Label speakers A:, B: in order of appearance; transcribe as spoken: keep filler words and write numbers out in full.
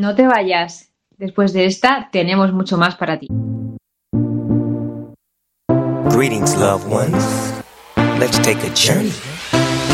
A: No te vayas. Después de esta, tenemos mucho más para ti.
B: Greetings, loved ones. Let's take a journey